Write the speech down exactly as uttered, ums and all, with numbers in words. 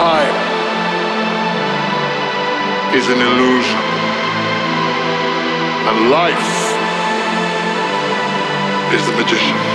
time is an illusion, and life is the magician.